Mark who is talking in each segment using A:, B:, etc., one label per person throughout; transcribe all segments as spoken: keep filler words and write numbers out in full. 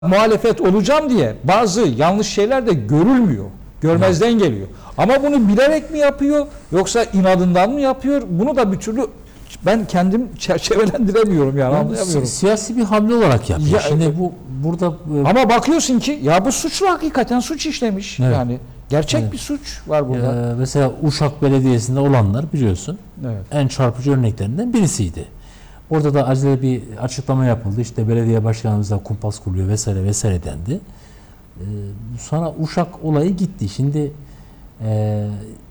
A: muhalefet olacağım diye bazı yanlış şeyler de görülmüyor. Görmezden geliyor. Ama bunu bilerek mi yapıyor yoksa inadından mı yapıyor? Bunu da bir türlü ben kendim çerçevelendiremiyorum yani,
B: yani
A: anlayamıyorum.
B: si siyasi bir hamle olarak yapıyor.
A: Ya,
B: Şimdi bu burada e,
A: ama bakıyorsun ki ya bu suçlu, hakikaten suç işlemiş. Evet. Yani gerçek evet. bir suç var burada.
B: E, mesela Uşak Belediyesi'nde olanlar biliyorsun.
A: Evet.
B: En çarpıcı örneklerinden birisiydi. Orada da acele bir açıklama yapıldı. İşte belediye başkanımızla kumpas kuruluyor vesaire vesaire dendi. Ee, sonra Uşak olayı gitti. Şimdi e,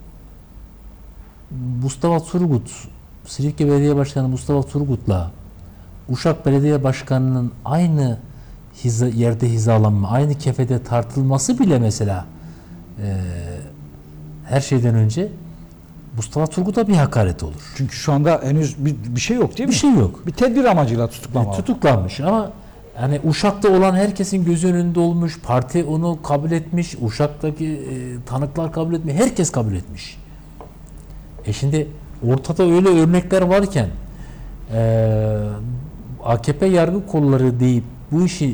B: Mustafa Turgut, Silifke Belediye Başkanı Mustafa Turgut'la Uşak Belediye Başkanı'nın aynı hiza, yerde hizalanma, aynı kefede tartılması bile mesela e, her şeyden önce Mustafa Turgut'a bir hakaret olur.
A: Çünkü şu anda henüz bir, bir şey yok değil mi?
B: Bir şey yok.
A: Bir tedbir amacıyla tutuklama.
B: E, tutuklanmış ama yani Uşak'ta olan herkesin göz önünde olmuş, parti onu kabul etmiş, Uşak'taki e, tanıklar kabul etmiş, herkes kabul etmiş. E şimdi ortada öyle örnekler varken e, A K P yargı kolları deyip bu işi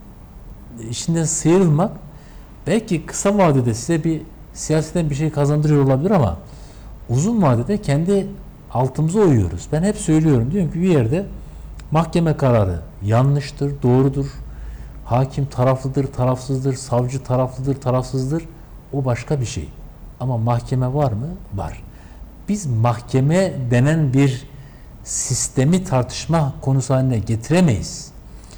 B: işinden sıyrılmak belki kısa vadede size bir siyasetten bir şey kazandırıyor olabilir ama uzun vadede kendi altımıza oyuyoruz. Ben hep söylüyorum, diyorum ki bir yerde mahkeme kararı yanlıştır, doğrudur. Hakim taraflıdır, tarafsızdır, savcı taraflıdır, tarafsızdır. O başka bir şey. Ama mahkeme var mı? Var. Biz mahkeme denen bir sistemi tartışma konusu haline getiremeyiz.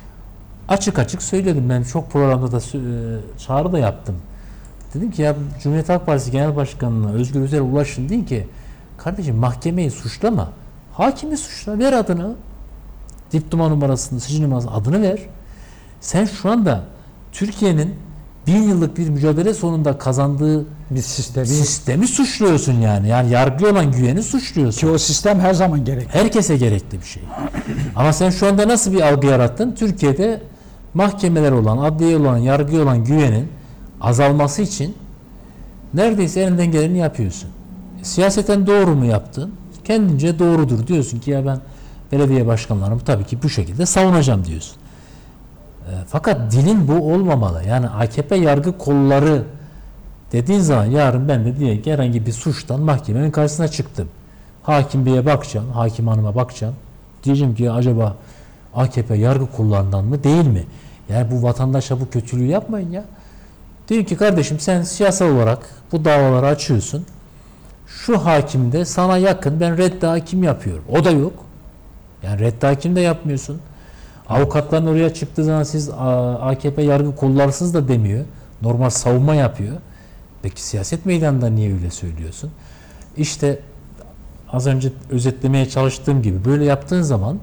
B: Açık açık söyledim. Ben çok programda da çağrı da yaptım. Dedim ki ya Cumhuriyet Halk Partisi Genel Başkanı'na Özgür Özel'e ulaşın, deyin ki kardeşim mahkemeyi suçlama. Hakimi suçla, ver adını. Diploma numarasını, sicil numarasını, adını ver. Sen şu anda Türkiye'nin bin yıllık bir mücadele sonunda kazandığı
A: bir sistemi,
B: sistemi suçluyorsun yani. Yani yargıya olan güveni suçluyorsun.
A: Ki o sistem her zaman gerekli.
B: Herkese gerekli bir şey. Ama sen şu anda nasıl bir algı yarattın? Türkiye'de mahkemeler olan, adliye olan, yargıya olan güvenin azalması için neredeyse elinden geleni yapıyorsun. E, siyaseten doğru mu yaptın? Kendince doğrudur. Diyorsun ki ya ben belediye başkanlarımı tabii ki bu şekilde savunacağım diyorsun. E, fakat dilin bu olmamalı. Yani A K P yargı kolları dediğin zaman yarın ben de diye herhangi bir suçtan mahkemenin karşısına çıktım. Hakim beye bakacağım, hakim hanıma bakacağım. Diyeceğim ki acaba A K P yargı kollarından mı değil mi? Yani bu vatandaşa bu kötülüğü yapmayın ya. Diyor ki kardeşim sen siyasal olarak bu davaları açıyorsun. Şu hakim de sana yakın, ben reddi hakim yapıyorum. O da yok. Yani reddi hakim de yapmıyorsun. Avukatların oraya çıktığı zaman siz A K P yargı kollarsız da demiyor. Normal savunma yapıyor. Peki siyaset meydanında niye öyle söylüyorsun? İşte az önce özetlemeye çalıştığım gibi böyle yaptığın zaman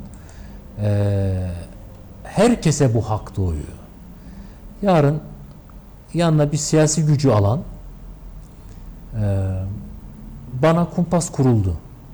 B: e, herkese bu hak doğuyor. Yarın yanına bir siyasi gücü alan e, bana kumpas kuruldu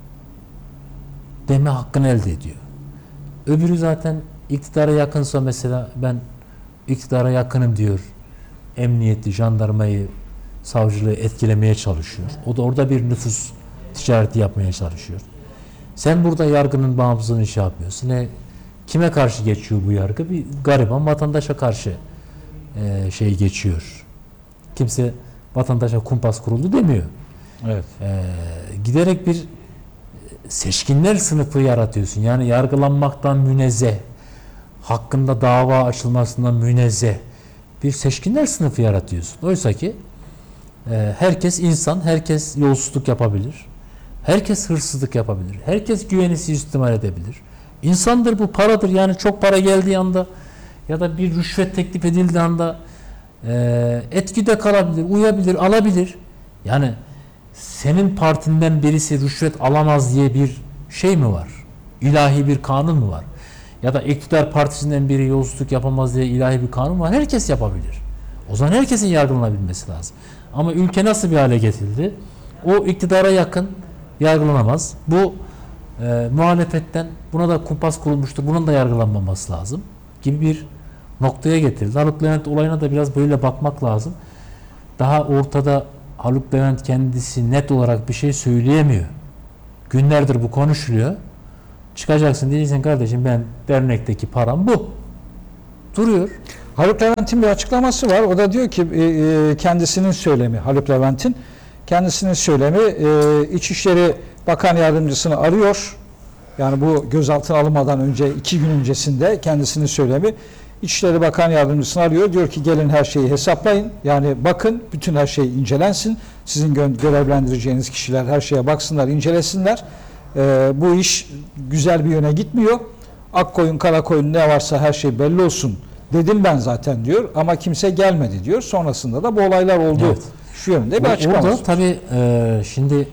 B: deme hakkını elde ediyor. Öbürü zaten iktidara yakınsa, mesela ben iktidara yakınım diyor, emniyeti, jandarmayı, savcılığı etkilemeye çalışıyor. O da orada bir nüfus ticareti yapmaya çalışıyor. Sen burada yargının bağımsızlığını şey yapmıyorsun. Ne, kime karşı geçiyor bu yargı? Bir gariban vatandaşa karşı e, şey geçiyor. Kimse vatandaşa kumpas kuruldu demiyor.
A: Evet.
B: E, giderek bir seçkinler sınıfı yaratıyorsun. Yani yargılanmaktan münezzeh, hakkında dava açılmasından münezzeh bir seçkinler sınıfı yaratıyorsun. Oysa ki e, herkes insan, herkes yolsuzluk yapabilir. Herkes hırsızlık yapabilir. Herkes güveni suistimal edebilir. İnsandır bu, paradır. Yani çok para geldiği anda ya da bir rüşvet teklif edildiği anda e, etkide kalabilir, uyabilir, alabilir. Yani senin partinden birisi rüşvet alamaz diye bir şey mi var? İlahi bir kanun mu var? Ya da iktidar partisinden biri yolsuzluk yapamaz diye ilahi bir kanun var. Herkes yapabilir. O zaman herkesin yargılanabilmesi lazım. Ama ülke nasıl bir hale getirildi? O iktidara yakın yargılanamaz. Bu e, muhalefetten buna da kumpas kurulmuştur, bunun da yargılanmaması lazım gibi bir noktaya getirildi. Haluk Levent olayına da biraz böyle bakmak lazım. Daha ortada Haluk Levent kendisi net olarak bir şey söyleyemiyor. Günlerdir bu konuşuluyor. Çıkacaksın diyeceksin kardeşim ben dernekteki param bu. Duruyor.
A: Haluk Levent'in bir açıklaması var. O da diyor ki e, e, kendisinin söylemi, Haluk Levent'in kendisinin söylemi e, İçişleri Bakan Yardımcısını arıyor. Yani bu gözaltına alınmadan önce iki gün öncesinde kendisinin söylemi. İçişleri Bakan Yardımcısını arıyor. Diyor ki gelin her şeyi hesaplayın. Yani bakın bütün her şey incelensin. Sizin gö- görevlendireceğiniz kişiler her şeye baksınlar, incelesinler. E, bu iş güzel bir yöne gitmiyor. Akkoyun, Karakoyun ne varsa her şey belli olsun dedim ben zaten diyor ama kimse gelmedi diyor. Sonrasında da bu olaylar oldu.
B: Evet.
A: Şu yönde bir
B: O-
A: açıklaması.
B: Orada tabii e, şimdi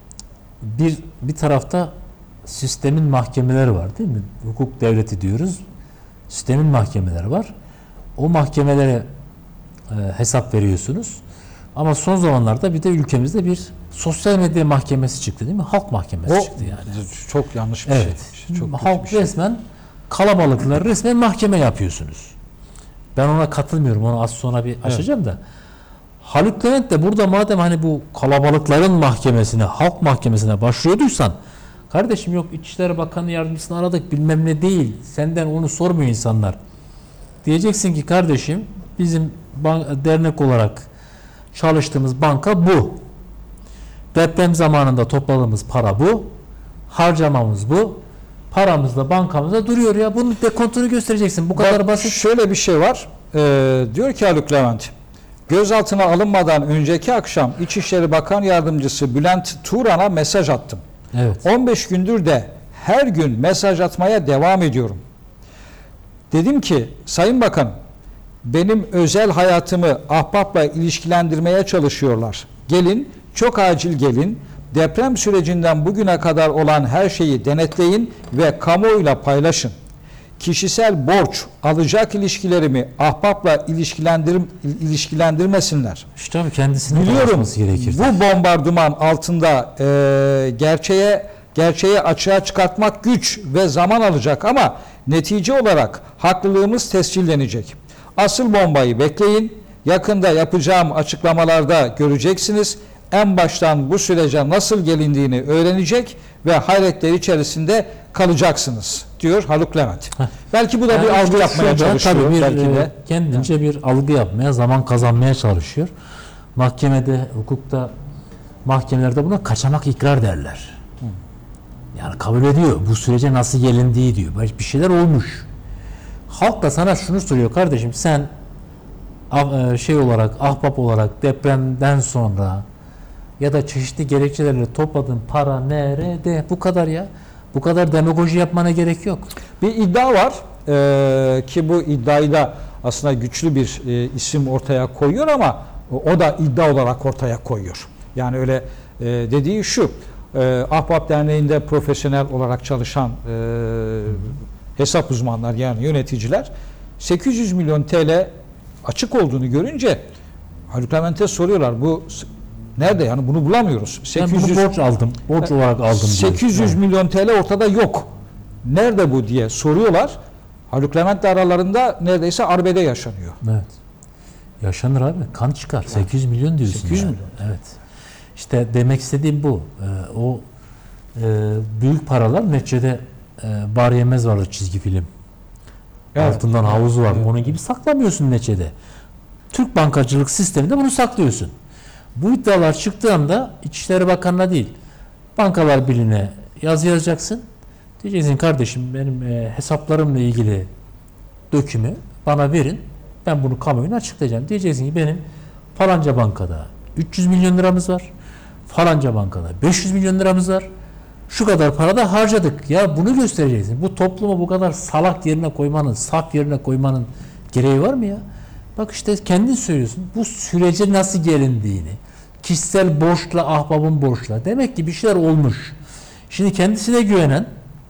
B: bir bir tarafta sistemin mahkemeleri var değil mi? Hukuk devleti diyoruz. Sistemin mahkemeleri var. O mahkemelere e, hesap veriyorsunuz. Ama son zamanlarda bir de ülkemizde bir sosyal medya mahkemesi çıktı değil mi? Halk mahkemesi
A: O
B: çıktı yani.
A: çok yanlış bir
B: Evet.
A: şey. Çok kötü
B: Halk
A: bir şey.
B: resmen kalabalıkları resmen mahkeme yapıyorsunuz. Ben ona katılmıyorum. Onu az sonra bir açacağım da. Haluk Levent de burada madem hani bu kalabalıkların mahkemesine, halk mahkemesine başvuruyorduysan kardeşim yok İçişleri Bakanı Yardımcısını aradık bilmem ne değil. Senden onu sormuyor insanlar. Diyeceksin ki kardeşim bizim bank, dernek olarak çalıştığımız banka bu. Deprem zamanında topladığımız para bu. Harcamamız bu. Paramız da bankamızda duruyor ya. Bunun dekontunu göstereceksin. Bu kadar
A: Bak,
B: basit.
A: şöyle bir şey var. Ee, diyor ki Haluk Levent, gözaltına alınmadan önceki akşam İçişleri Bakan Yardımcısı Bülent Turan'a mesaj attım.
B: Evet.
A: on beş gündür de her gün mesaj atmaya devam ediyorum. Dedim ki Sayın Bakanım, benim özel hayatımı ahbapla ilişkilendirmeye çalışıyorlar. Gelin, çok acil gelin. Deprem sürecinden bugüne kadar olan her şeyi denetleyin ve kamuoyuyla paylaşın. Kişisel borç, alacak ilişkilerimi ahbapla ilişkilendir, ilişkilendirmesinler.
B: İşte abi kendisini
A: Biliyorum
B: paylaşması gerekir.
A: bu bombardıman altında e, gerçeğe gerçeği açığa çıkartmak güç ve zaman alacak ama netice olarak haklılığımız tescillenecek. Asıl bombayı bekleyin. Yakında yapacağım açıklamalarda göreceksiniz. En baştan bu sürece nasıl gelindiğini öğrenecek ve hayretler içerisinde kalacaksınız diyor Haluk Levent.
B: Heh.
A: Belki bu da
B: Yani
A: bir algı
B: işte
A: yapmaya
B: şurada
A: çalışıyor.
B: tabii bir,
A: belki de.
B: e, kendince bir algı yapmaya, zaman kazanmaya çalışıyor. Mahkemede, hukukta, mahkemelerde buna kaçamak ikrar derler. Yani kabul ediyor. Bu sürece nasıl gelindiği diyor. Bir şeyler olmuş. Halk da sana şunu soruyor kardeşim sen ah- e, şey olarak, ahbap olarak depremden sonra ya da çeşitli gerekçelerle topladığın para nerede? Bu kadar ya. Bu kadar demagoji yapmana gerek yok.
A: Bir iddia var ee, ki bu iddiayı da aslında güçlü bir e, isim ortaya koyuyor ama o da iddia olarak ortaya koyuyor. Yani öyle e, dediği şu, e, Ahbap Derneği'nde profesyonel olarak çalışan e, hesap uzmanlar yani yöneticiler sekiz yüz milyon T L açık olduğunu görünce Haluk Levent'e soruyorlar bu nerede yani bunu bulamıyoruz.
B: Ben
A: sekiz yüz
B: bunu borç aldım. Borç olarak aldım diyor.
A: sekiz yüz
B: Evet.
A: milyon T L ortada yok. Nerede bu diye soruyorlar. Haluk Levent de aralarında neredeyse arbede yaşanıyor.
B: Evet. Yaşanır abi. Kan çıkar. sekiz yüz milyon diyorsun.
A: sekiz yüz
B: yani.
A: milyon.
B: Evet. İşte demek istediğim bu. Ee, o e, büyük paralar neticede e, Bar Yemez vardı çizgi film.
A: Evet.
B: Altından havuzu var.
A: Evet.
B: Onun gibi saklamıyorsun neticede. Türk bankacılık sisteminde bunu saklıyorsun. Bu iddialar çıktığı anda İçişleri Bakanı'na değil, Bankalar Birliği'ne yazı yazacaksın. Diyeceksin kardeşim benim e, hesaplarımla ilgili dökümü bana verin. Ben bunu kamuoyuna açıklayacağım. Diyeceksin ki benim falanca bankada üç yüz milyon liramız var. Falanca bankada beş yüz milyon liramız var. Şu kadar para da harcadık. Ya bunu göstereceksin. Bu toplumu bu kadar salak yerine koymanın, saf yerine koymanın gereği var mı ya? Bak işte kendin söylüyorsun. Bu sürece nasıl gelindiğini, kişisel borçla, ahbabın borçla. Demek ki bir şeyler olmuş. Şimdi kendisine güvenen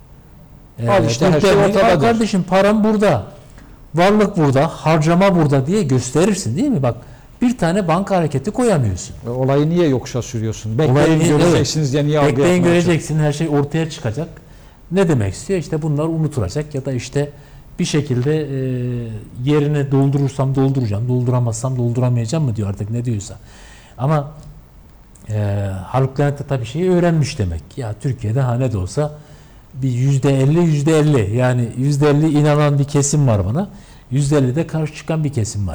A: Al işte
B: bu
A: her şey
B: dernek,
A: ortadadır.
B: "Aa kardeşim param burada, varlık burada, harcama burada" diye gösterirsin değil mi? Bak bir tane banka hareketi koyamıyorsun.
A: E, Olayı niye yokuşa sürüyorsun?
B: Olayı
A: Bekleyin
B: niye-
A: göreceksiniz diye niye algı
B: Bekleyin
A: yapmaya
B: göreceksin, her şey ortaya çıkacak. Ne demek istiyor? İşte bunlar unutulacak ya da işte bir şekilde e, yerine doldurursam dolduracağım, dolduramazsam dolduramayacağım mı diyor artık ne diyorsa. Ama e, Haluk Levent de tabii şeyi öğrenmiş demek. Ya Türkiye'de ha ne de olsa bir yüzde elli, yüzde elli yani yüzde elli inanan bir kesim var bana. yüzde elli de karşı çıkan bir kesim var.